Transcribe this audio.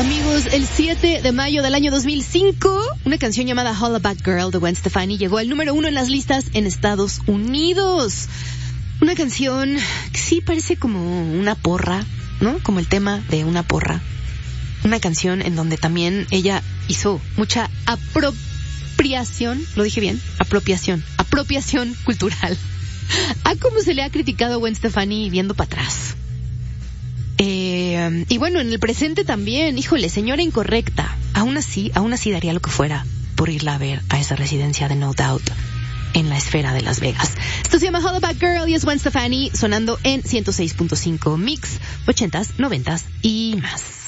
Amigos, el 7 de mayo del año 2005, una canción llamada Hollaback Girl de Gwen Stefani llegó al número 1 en las listas en Estados Unidos. Una canción que sí parece como una porra, ¿no? Como el tema de una porra. Una canción en donde también ella hizo mucha apropiación, ¿lo dije bien? Apropiación cultural. A cómo se le ha criticado a Gwen Stefani viendo para atrás. Y bueno, en el presente también, híjole, señora incorrecta. Aún así daría lo que fuera por irla a ver a esa residencia de No Doubt en la esfera de Las Vegas. Esto se llama Hollaback Girl y es Gwen Stefani sonando en 106.5 Mix, 80s, 90s y más.